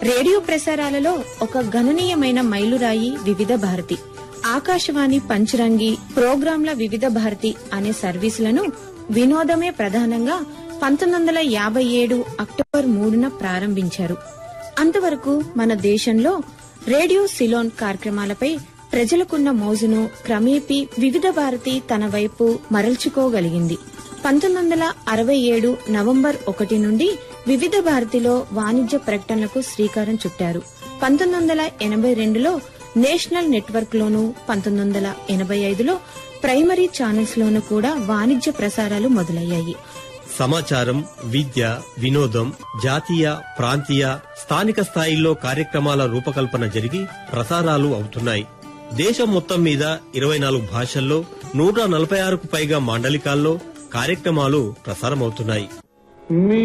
Radio ప్రసారాలలో ఒక గణనీయమైన మైలురాయి వివిధ భారతి. ఆకాశవాణి పంచరంగి, ప్రోగ్రాంల వివిధ భారతి అనే సర్వీసులను వినోదమే ప్రధానంగా 1957 అక్టోబర్ 3న ప్రారంభించారు. అంతవరకు మన దేశంలో రేడియో సిలోన్ కార్యక్రమాలపై ప్రజలకున్న మోజును క్రమేపీ వివిధ భారతి తన వైపు మరల్చుకోగలిగింది. 1967 నవంబర్ 1 నుండి వివిధ భారతిలో వాణిజ్య ప్రకటనలకు శ్రీకారం చుట్టారు. 1982లో నేషనల్ నెట్వర్క్ లోను, 1985లో ప్రైమరీ ఛానల్స్ లోను కూడా వాణిజ్య ప్రసారాలు మొదలయ్యాయి. సమాచారం, విద్య, వినోదం, జాతీయ, ప్రాంతీయ, స్థానిక స్థాయిల్లో కార్యక్రమాల రూపకల్పన జరిగి ప్రసారాలు అవుతున్నాయి. దేశం మొత్తం మీద 24 భాషల్లో 146కు పైగా మాండలికాల్లో కార్యక్రమాలు ప్రసారమవుతున్నాయి.